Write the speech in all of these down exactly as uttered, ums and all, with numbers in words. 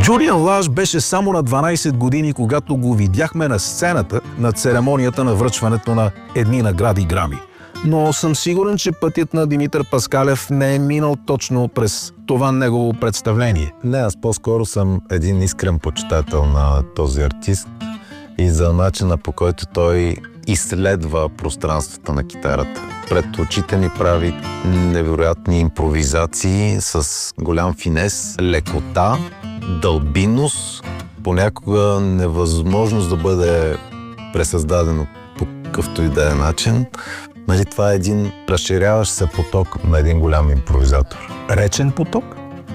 Джулиан Лаш беше само на дванайсет години, когато го видяхме на сцената на церемонията на връчването на едни награди Грами. Но съм сигурен, че пътят на Димитър Паскалев не е минал точно през това негово представление. Не, аз по-скоро съм един искрен почитател на този артист и за начина, по който той изследва пространствата на китарата. Пред очите ни прави невероятни импровизации с голям финес, лекота, дълбинност, понякога невъзможност да бъде пресъздадено по какъвто и да е начин. Нали, това е един разширяващ се поток на един голям импровизатор. Речен поток?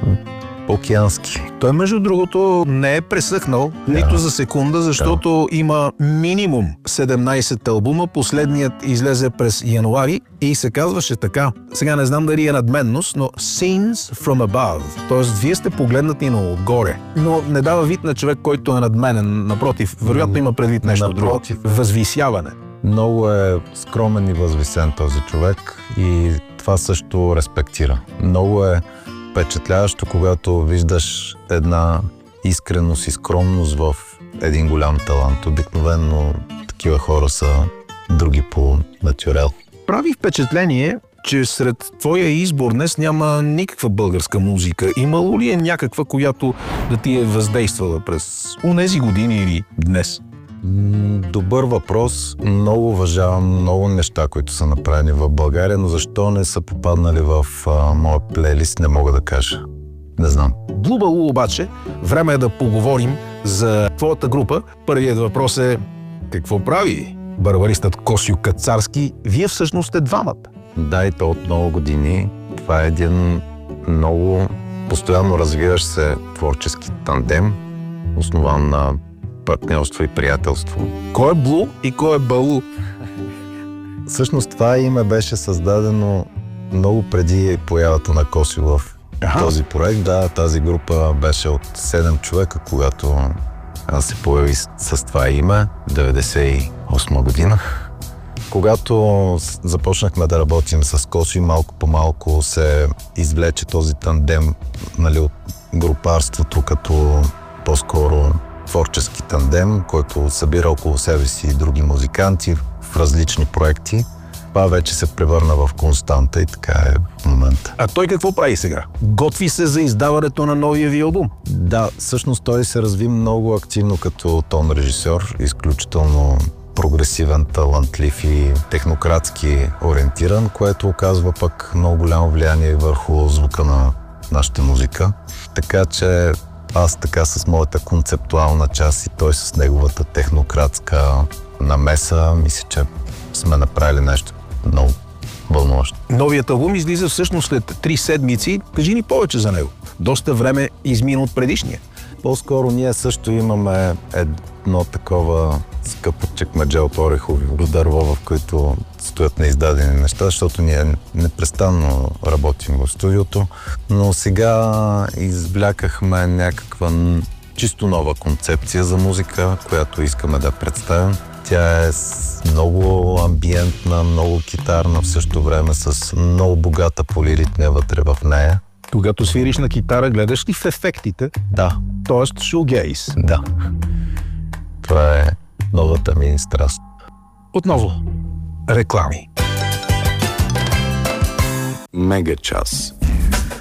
Океански. Той, между другото, не е пресъхнал да. нито за секунда, защото да. има минимум седемнайсет албума. Последният излезе през януари и се казваше така. Сега не знам дали е надменност, но Scenes from Above. Тоест, вие сте погледнати на отгоре. Но не дава вид на човек, който е надменен. Напротив, вероятно има предвид нещо друго. Възвисяване. Много е скромен и възвисен този човек и това също респектира. Много е впечатляващо, когато виждаш една искреност и скромност в един голям талант. Обикновено такива хора са други по натюрел. Прави впечатление, че сред твоя избор днес няма никаква българска музика. Имало ли е някаква, която да ти е въздействала през онези години или днес? Добър въпрос. Много уважавам много неща, които са направени в България, но защо не са попаднали в а, моя плейлист, не мога да кажа. Не знам. Блу Балу обаче, време е да поговорим за твоята група. Първият въпрос е: какво прави барбаристът Косьо Кацарски? Вие всъщност сте двамата. Да, и то от много години. Това е един много постоянно развиващ се творчески тандем, основан на партньорство и приятелство. Кой е Блу и кой е Балу? Всъщност това име беше създадено много преди появата на Косьо в Аха. този проект. Да, тази група беше от седем човека, когато аз се появи с, с това име, деветдесет и осма година. Когато започнахме да работим с Косьо, малко по малко се извлече този тандем, нали, от групарството като по-скоро творчески тандем, който събира около себе си и други музиканти в различни проекти. Това вече се превърна в константа и така е в момента. А той какво прави сега? Готви се за издаването на новия ви албум? Да, всъщност той се разви много активно като тон режисьор, изключително прогресивен, талантлив и технократски ориентиран, което оказва пък много голямо влияние върху звука на нашата музика. Така че аз така с моята концептуална част и той с неговата технократска намеса, мисля, че сме направили нещо много вълнуващо. Новият албум излиза всъщност след три седмици. Кажи ни повече за него. Доста време измина от предишния. По-скоро ние също имаме едно такова скъпо чекмедже от орехови дърво, в които стоят неиздадени неща, защото ние непрестанно работим в студиото. Но сега извлякахме някаква чисто нова концепция за музика, която искаме да представим. Тя е много амбиентна, много китарна, в същото време с много богата полиритмия вътре в нея. Когато свириш на китара, гледаш ли в ефектите? Да. Тоест шугейс? Да. Това е новата ми страст. Отново реклами. Мегачас.